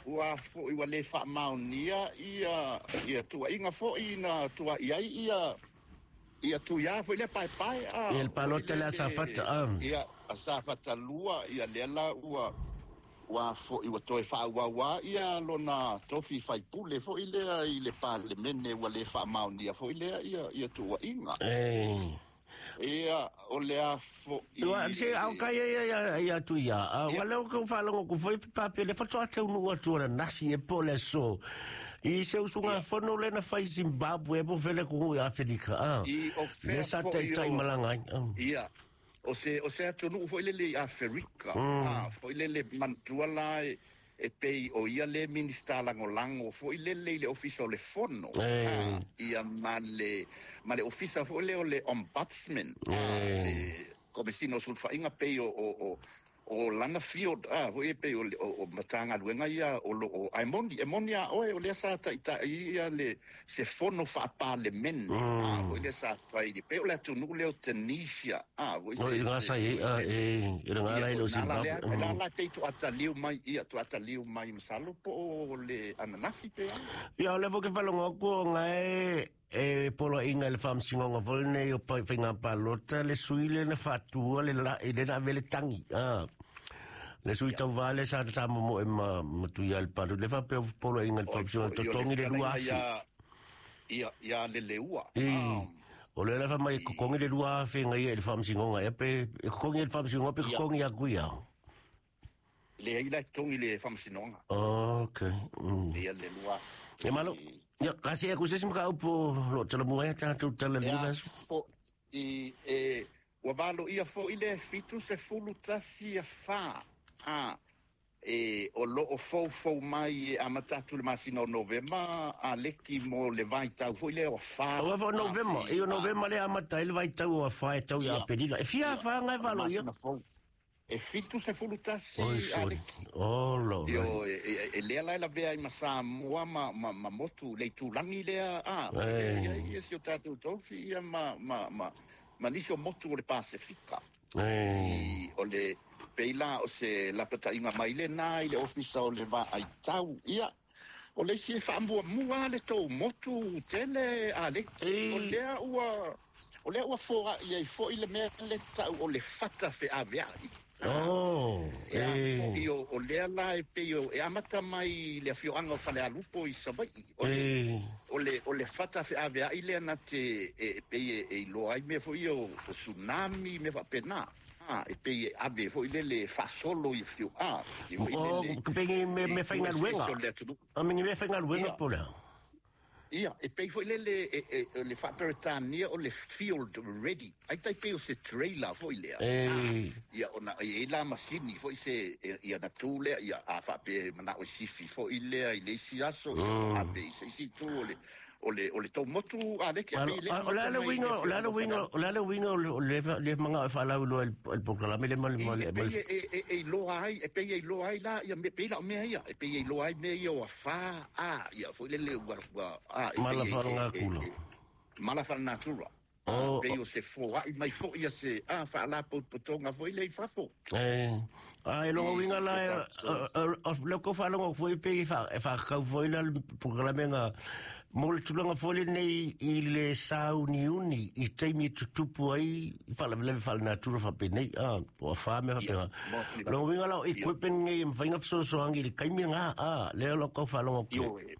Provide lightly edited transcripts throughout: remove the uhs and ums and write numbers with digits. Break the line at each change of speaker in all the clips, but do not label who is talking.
ua fo i wale fa maunia ia tua inga fo ina tua ia tu ia fo le pai
el palote la safata
ia safata lua ia lela ua fo i toi fa wa ia lona tofi fai pule fo ile pale mene wale fa maunia fo ia tua inga ia o lea fo
ia se au kai ia tu ia wale ko fala ko foi pape le foto ate unu atu na nasi e pole so i se usunga fono le na fai Zimbabwe po vele ko Afrika
i o
le sa tai malanga
ia o se atu nu foi le Afrika foi le mantuala e pei o ia le minista lango foi le official le fono ia male official foi le ombudsman come sino sul fa inga pei o lana field foi pei o matanga luenga ia o aimonia o le sa ta ia le se fono fa parliament foi le sa fai di pei o le tunu le Tunisia foi
ia sa era ngala ilo Zimbabwe
la te tu ataliu mai msalo po le ananafi pe
ia le vo ke falonga ko ngai polo inga le fam singonga volne o pa finga palota le suile na fatua le na vele tangi le sui tau vale sa ta mo tu ya el palo le fa pe polo inga le fam singonga to tongi le lua
ia le leua
o le fa mai ko kongi le lua finga ia le fam singonga e pe kongi le fam singonga pe kongi a guia
le ila tongi le fam singonga
okay
ia le lua
e malo ya kasi aku sesimo ka po lo tala mo ya tu tala livas
wa valo ia fo ile fitu se fulu tasi fa o lo o fo mai a matatu le masino november a leki mo le vai tau fo ile o fa
o va november november le a matai le vai tau o fa tau ya pedila e fia fa ngai valo ia
e fitu se fulutasi
lo
yo le la vea i masa mo ma motu le tu langi le ia si o tatu tofi ia ma nisho motu le Pacifica o le peila o se la pata inga mai le na ile ofisa o le va ai tau ia o le si fa mua le to motu tele ale o le ua fora ia fo ile me le tau o le fata fe avea io o le ala e peo e amata mai le fio anga fale alupo i sabai o le fata fe avea ile na te e peye e lo ai me fo io tsunami me fa pena e peye ave fo ile le fa solo i fio
peye me fa inga luenga a mi me fa inga luenga pola
ia e pei foi le fa Britania o le field ready ai tai pei o se trailer foi le ia ona la masini foi se ia na tule ia a fa pe mana o sifi foi le ile siaso a pe se tu o le to motu ale ke pe le
le wingo le manga fa la el programa le mal
e lo ai la ia me pe la me ia e pe lo ai me ia fa ia foi le mala fa natura peo se fo mai fo ia se fa la potonga foi le fafo
lo winga la lo ko fa lo foi pe fa ka foi la programa mo le tulanga foi nei i le sauniuni i taimi tutupu ai fa la natura fa pe nei po fa me fa lo winga la equipment ngai mfainga so angi le kaiminga le lo ko fa lo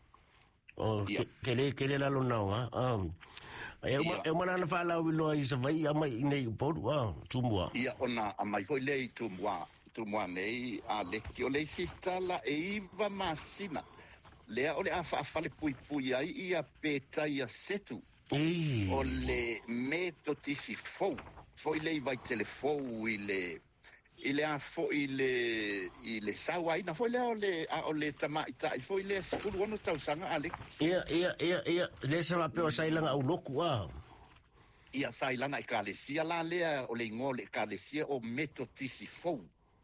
que le la lona eu mana fa la wilo i sa vai mai nei po tumwa
ia ona mai foi le tumwa nei a le ki o le sitala e iva masina le o le fa le pui ai ia peta ia setu o le metotisi foi le vai telefou ile a fo ile sawa ina fo le tama ita fo ile fulu ono tau sanga ale
ia le sa pe o sailanga au loku
ia sailanga ikalesia la le o le ngole ikalesia o metotisi fo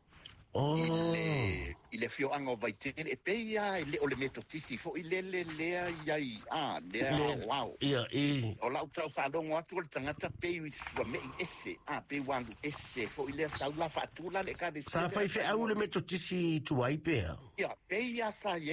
ile fio anga vai tele e pe ia ile o le metotisi fo ile le wow
ia
o la utau fa longo atu le tangata pe wa me ese pe wandu ese fo ile sa la fatula le ka de
sa fai fe au le metotisi tuai pe
ia pe ia sa